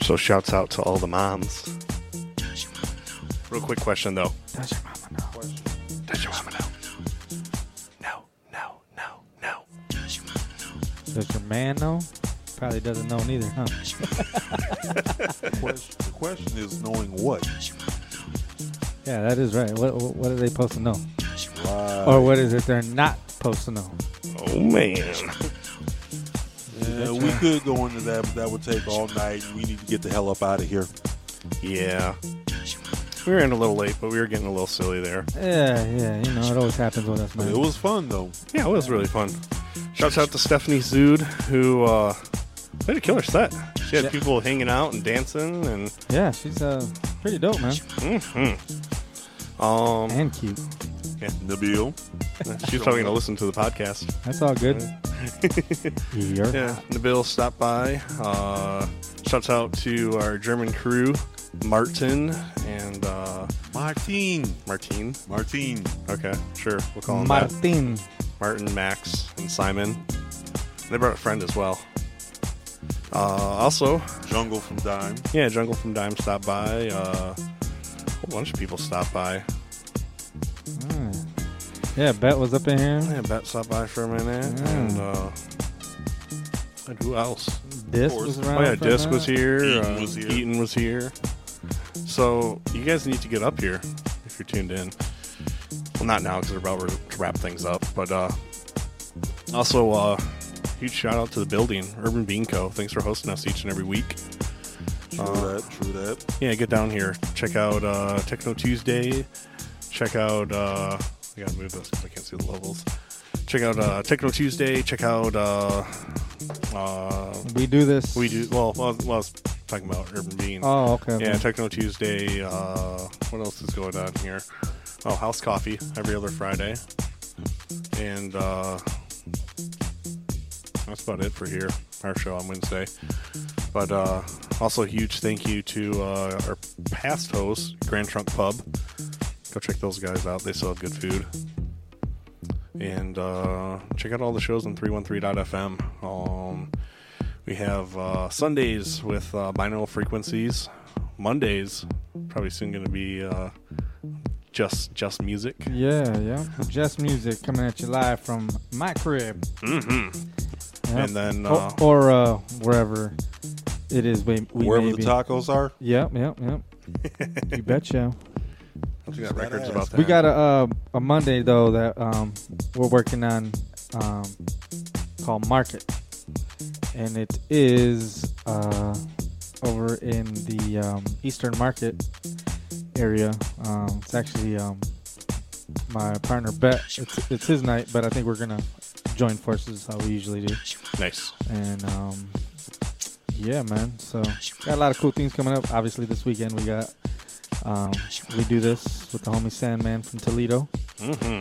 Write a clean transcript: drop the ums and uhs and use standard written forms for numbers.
So shouts out to all the moms. Real quick question though. Does your mama know? Does your mama know? No. Does your man know? Probably doesn't know neither, huh? The question is knowing what? Yeah, that is right. What are they supposed to know? Right. Or what is it they're not supposed to know? Oh man. Yeah, we could go into that, but that would take all night. We need to get the hell up out of here. Yeah. We were in a little late, but we were getting a little silly there. Yeah, you know, it always happens with us, But man. it was fun, though. Yeah, it was really fun. Shouts out to Stephanie Zood, who played a killer set. She had Yeah. people hanging out and dancing, and Yeah, she's pretty dope, man. And cute. Nabil. She's probably going to listen to the podcast. That's all good. Yeah, Nabil stopped by. Shouts out to our German crew, Martin and Martin. Okay, sure. We'll call him that. Martin. Martin, Max, and Simon. They brought a friend as well. Also, Jungle from Dime. yeah, Jungle from Dime stopped by. A whole bunch of people stopped by. Yeah, Bet was up in here. Yeah, Bet stopped by for a minute. And who else? Disc course. was around. Oh yeah, for a Disc was minute. here. Eaton was here. Eaton was here. So you guys need to get up here if you're tuned in. Well, not now because we're about to wrap things up. But also, huge shout out to the building, Urban Bean Co. Thanks for hosting us each and every week. True that. Yeah, get down here. Check out Techno Tuesday. Check out. I gotta move this because I can't see the levels. Check out Techno Tuesday. Check out. We do this. We do. Well, I was talking about Urban Bean. Oh, okay. Yeah, Techno Tuesday. What else is going on here? Oh, House Coffee every other Friday. And that's about it for here. Our show on Wednesday. But also a huge thank you to our past host, Grand Trunk Pub. Go check those guys out. They still have good food. And check out all the shows on 313.fm. We have Sundays with binaural frequencies. Mondays, probably soon going to be just music. Yeah. Just music coming at you live from my crib. Mm-hmm. Yep. And then or wherever it is. We Wherever may the be. tacos are. Yep. You betcha. we got records about that. We got a Monday though that we're working on called Market, and it is over in the Eastern Market area. It's actually my partner Bet. It's his night, but I think we're gonna join forces how we usually do. Nice. And yeah, man. So got a lot of cool things coming up. Obviously, this weekend we got we do this with the homie Sandman from Toledo. Mm-hmm.